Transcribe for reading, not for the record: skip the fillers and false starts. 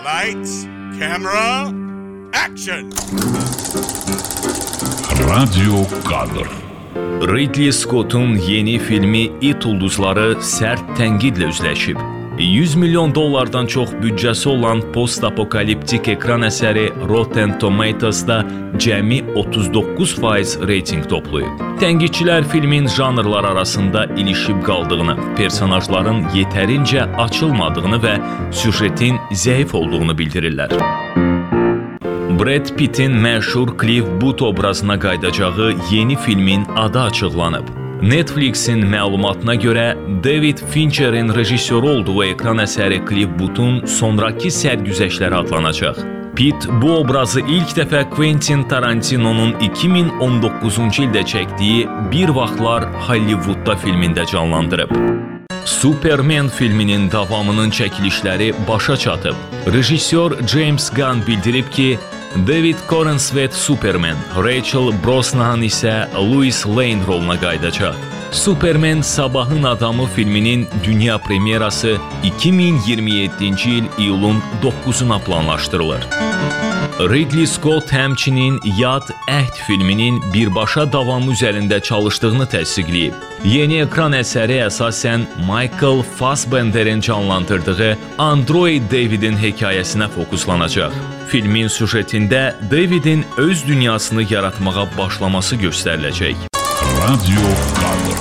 Lights, camera, action! Radyo Kadr. Ridley Scott'un yeni filmi It ulduzları sərt tənqidlə üzləşib. $100 milyon çox büdcəsi olan post-apokaliptik ekran əsəri Rotten Tomatoes-da cəmi 39% reyting toplayıb. Tənqidçilər filmin janrlar arasında ilişib qaldığını, personajların yetərincə açılmadığını və süjetin zəif olduğunu bildirirlər. Brad Pitt'in məşhur Cliff Booth obrazına qayıdacağı yeni filmin adı açıqlanıb. Netflix'in məlumatına görə David Fincher'in rejissoru olduğu ekran əsəri Cliff Booth'un sonraki sərgüzəştləri adlanacaq. Pitt bu obrazı ilk dəfə Quentin Tarantino'nun 2019-cu ildə çəkdiyi Bir Vaxtlar Hollywoodda filmində canlandırıb. Superman filminin davamının çəkilişləri başa çatıb. Rejissor James Gunn bildirib ki, David Corenswet Superman, Rachel Brosnahan isə Lois Lane roluna qayıdacaq. Superman Sabahın Adamı filminin dünya premyerası 2027-ci il iyulun 9-una planlaşdırılır. Ridley Scott həmçinin Yad Əhd filminin birbaşa davamı üzərində çalışdığını təsdiqləyib. Yeni ekran əsəri əsasən Michael Fassbender'in canlandırdığı Android David'in hekayəsinə fokuslanacaq. Filmin süjetində David'in öz dünyasını yaratmağa başlaması göstəriləcək. Radyo Kadr.